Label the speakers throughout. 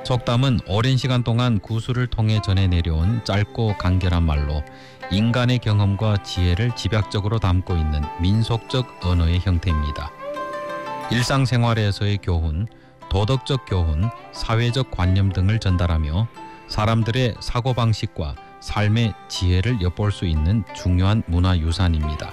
Speaker 1: 속담은 오랜 시간 동안 구술을 통해 전해 내려온 짧고 간결한 말로 인간의 경험과 지혜를 집약적으로 담고 있는 민속적 언어의 형태입니다. 일상생활에서의 교훈, 도덕적 교훈, 사회적 관념 등을 전달하며 사람들의 사고방식과 삶의 지혜를 엿볼 수 있는 중요한 문화유산입니다.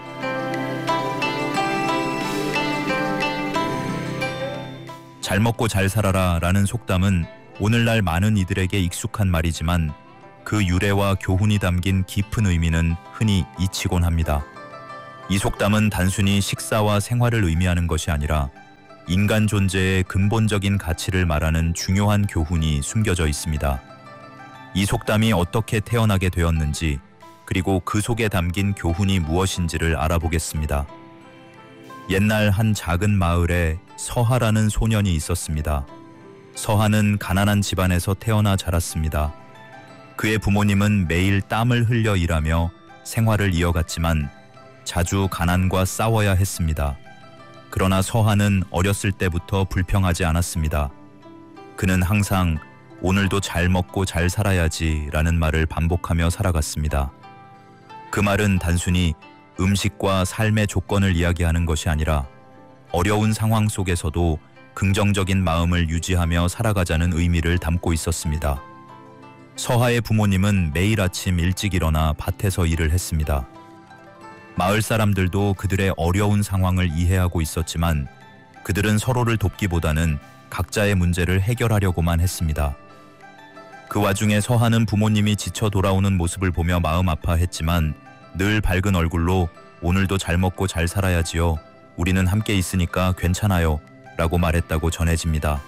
Speaker 2: 잘 먹고 잘 살아라 라는 속담은 오늘날 많은 이들에게 익숙한 말이지만 그 유래와 교훈이 담긴 깊은 의미는 흔히 잊히곤 합니다. 이 속담은 단순히 식사와 생활을 의미하는 것이 아니라 인간 존재의 근본적인 가치를 말하는 중요한 교훈이 숨겨져 있습니다. 이 속담이 어떻게 태어나게 되었는지, 그리고 그 속에 담긴 교훈이 무엇인지를 알아보겠습니다. 옛날 한 작은 마을에 서하라는 소년이 있었습니다. 서하는 가난한 집안에서 태어나 자랐습니다. 그의 부모님은 매일 땀을 흘려 일하며 생활을 이어갔지만 자주 가난과 싸워야 했습니다. 그러나 서하는 어렸을 때부터 불평하지 않았습니다. 그는 항상 오늘도 잘 먹고 잘 살아야지 라는 말을 반복하며 살아갔습니다. 그 말은 단순히 음식과 삶의 조건을 이야기하는 것이 아니라 어려운 상황 속에서도 긍정적인 마음을 유지하며 살아가자는 의미를 담고 있었습니다. 서하의 부모님은 매일 아침 일찍 일어나 밭에서 일을 했습니다. 마을 사람들도 그들의 어려운 상황을 이해하고 있었지만 그들은 서로를 돕기보다는 각자의 문제를 해결하려고만 했습니다. 그 와중에 서하는 부모님이 지쳐 돌아오는 모습을 보며 마음 아파했지만 늘 밝은 얼굴로 오늘도 잘 먹고 잘 살아야지요. 우리는 함께 있으니까 괜찮아요. 라고 말했다고 전해집니다.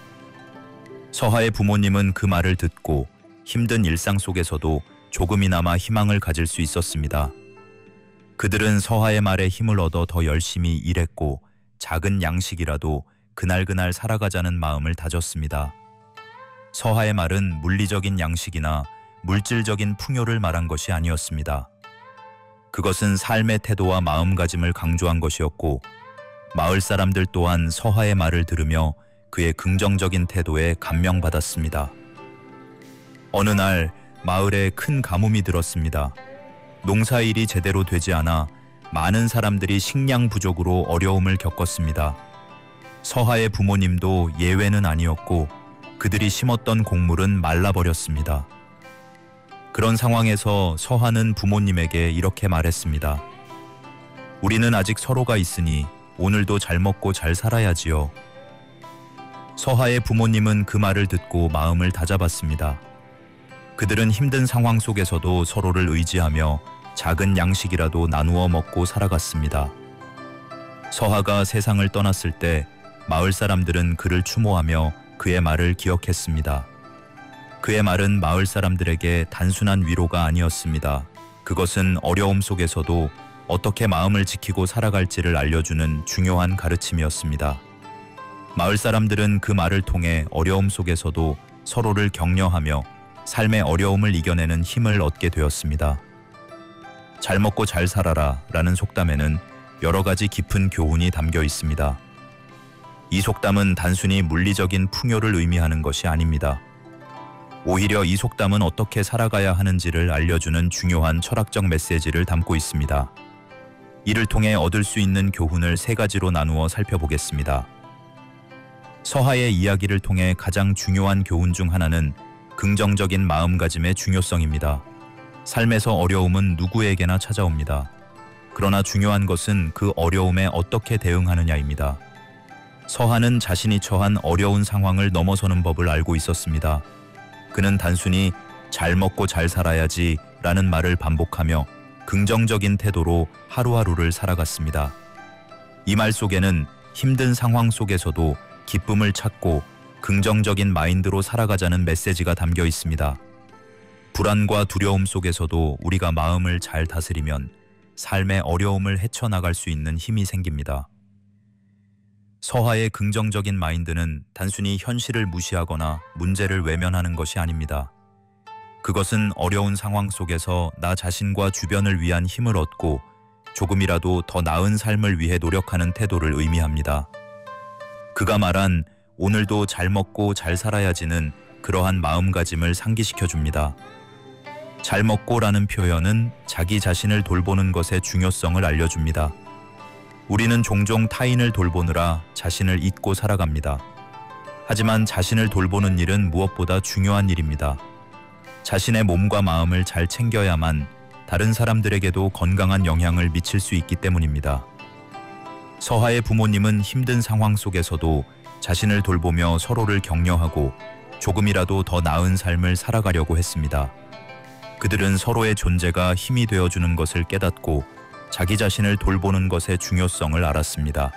Speaker 2: 서하의 부모님은 그 말을 듣고 힘든 일상 속에서도 조금이나마 희망을 가질 수 있었습니다. 그들은 서하의 말에 힘을 얻어 더 열심히 일했고 작은 양식이라도 그날그날 살아가자는 마음을 다졌습니다. 서하의 말은 물리적인 양식이나 물질적인 풍요를 말한 것이 아니었습니다. 그것은 삶의 태도와 마음가짐을 강조한 것이었고 마을 사람들 또한 서하의 말을 들으며 그의 긍정적인 태도에 감명받았습니다. 어느 날 마을에 큰 가뭄이 들었습니다. 농사일이 제대로 되지 않아 많은 사람들이 식량 부족으로 어려움을 겪었습니다. 서하의 부모님도 예외는 아니었고 그들이 심었던 곡물은 말라버렸습니다. 그런 상황에서 서하는 부모님에게 이렇게 말했습니다. 우리는 아직 서로가 있으니 오늘도 잘 먹고 잘 살아야지요. 서하의 부모님은 그 말을 듣고 마음을 다잡았습니다. 그들은 힘든 상황 속에서도 서로를 의지하며 작은 양식이라도 나누어 먹고 살아갔습니다. 서하가 세상을 떠났을 때 마을 사람들은 그를 추모하며 그의 말을 기억했습니다. 그의 말은 마을 사람들에게 단순한 위로가 아니었습니다. 그것은 어려움 속에서도 어떻게 마음을 지키고 살아갈지를 알려주는 중요한 가르침이었습니다. 마을 사람들은 그 말을 통해 어려움 속에서도 서로를 격려하며 삶의 어려움을 이겨내는 힘을 얻게 되었습니다. 잘 먹고 잘 살아라 라는 속담에는 여러 가지 깊은 교훈이 담겨 있습니다. 이 속담은 단순히 물리적인 풍요를 의미하는 것이 아닙니다. 오히려 이 속담은 어떻게 살아가야 하는지를 알려주는 중요한 철학적 메시지를 담고 있습니다. 이를 통해 얻을 수 있는 교훈을 세 가지로 나누어 살펴보겠습니다. 서하의 이야기를 통해 가장 중요한 교훈 중 하나는 긍정적인 마음가짐의 중요성입니다. 삶에서 어려움은 누구에게나 찾아옵니다. 그러나 중요한 것은 그 어려움에 어떻게 대응하느냐입니다. 서하는 자신이 처한 어려운 상황을 넘어서는 법을 알고 있었습니다. 그는 단순히 잘 먹고 잘 살아야지 라는 말을 반복하며 긍정적인 태도로 하루하루를 살아갔습니다. 이 말 속에는 힘든 상황 속에서도 기쁨을 찾고 긍정적인 마인드로 살아가자는 메시지가 담겨 있습니다. 불안과 두려움 속에서도 우리가 마음을 잘 다스리면 삶의 어려움을 헤쳐나갈 수 있는 힘이 생깁니다. 서하의 긍정적인 마인드는 단순히 현실을 무시하거나 문제를 외면하는 것이 아닙니다. 그것은 어려운 상황 속에서 나 자신과 주변을 위한 힘을 얻고 조금이라도 더 나은 삶을 위해 노력하는 태도를 의미합니다. 그가 말한 오늘도 잘 먹고 잘 살아야지는 그러한 마음가짐을 상기시켜 줍니다. 잘 먹고라는 표현은 자기 자신을 돌보는 것의 중요성을 알려줍니다. 우리는 종종 타인을 돌보느라 자신을 잊고 살아갑니다. 하지만 자신을 돌보는 일은 무엇보다 중요한 일입니다. 자신의 몸과 마음을 잘 챙겨야만 다른 사람들에게도 건강한 영향을 미칠 수 있기 때문입니다. 서하의 부모님은 힘든 상황 속에서도 자신을 돌보며 서로를 격려하고 조금이라도 더 나은 삶을 살아가려고 했습니다. 그들은 서로의 존재가 힘이 되어주는 것을 깨닫고 자기 자신을 돌보는 것의 중요성을 알았습니다.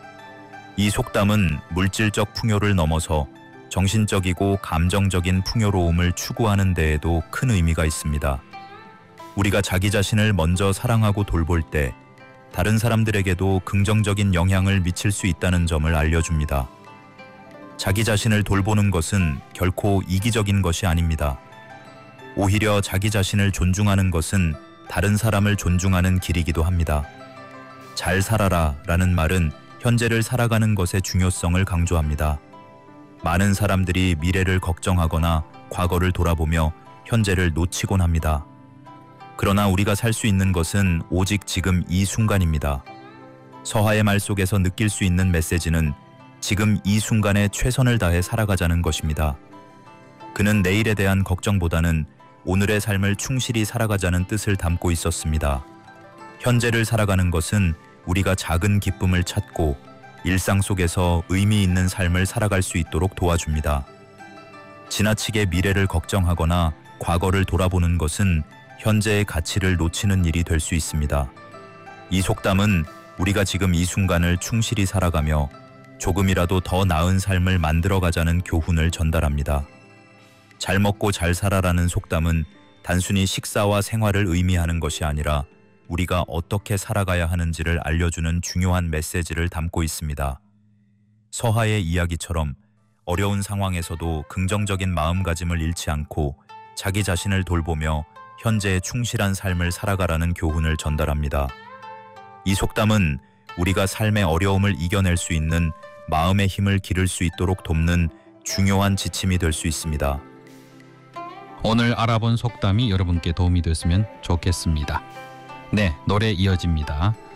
Speaker 2: 이 속담은 물질적 풍요를 넘어서 정신적이고 감정적인 풍요로움을 추구하는 데에도 큰 의미가 있습니다. 우리가 자기 자신을 먼저 사랑하고 돌볼 때 다른 사람들에게도 긍정적인 영향을 미칠 수 있다는 점을 알려줍니다. 자기 자신을 돌보는 것은 결코 이기적인 것이 아닙니다. 오히려 자기 자신을 존중하는 것은 다른 사람을 존중하는 길이기도 합니다. 잘 살아라 라는 말은 현재를 살아가는 것의 중요성을 강조합니다. 많은 사람들이 미래를 걱정하거나 과거를 돌아보며 현재를 놓치곤 합니다. 그러나 우리가 살 수 있는 것은 오직 지금 이 순간입니다. 서하의 말 속에서 느낄 수 있는 메시지는 지금 이 순간에 최선을 다해 살아가자는 것입니다. 그는 내일에 대한 걱정보다는 오늘의 삶을 충실히 살아가자는 뜻을 담고 있었습니다. 현재를 살아가는 것은 우리가 작은 기쁨을 찾고 일상 속에서 의미 있는 삶을 살아갈 수 있도록 도와줍니다. 지나치게 미래를 걱정하거나 과거를 돌아보는 것은 현재의 가치를 놓치는 일이 될 수 있습니다. 이 속담은 우리가 지금 이 순간을 충실히 살아가며 조금이라도 더 나은 삶을 만들어가자는 교훈을 전달합니다. 잘 먹고 잘 살아라는 속담은 단순히 식사와 생활을 의미하는 것이 아니라 우리가 어떻게 살아가야 하는지를 알려주는 중요한 메시지를 담고 있습니다. 서하의 이야기처럼 어려운 상황에서도 긍정적인 마음가짐을 잃지 않고 자기 자신을 돌보며 현재에 충실한 삶을 살아가라는 교훈을 전달합니다. 이 속담은 우리가 삶의 어려움을 이겨낼 수 있는 마음의 힘을 기를 수 있도록 돕는 중요한 지침이 될 수 있습니다.
Speaker 1: 오늘 알아본 속담이 여러분께 도움이 됐으면 좋겠습니다. 네, 노래 이어집니다.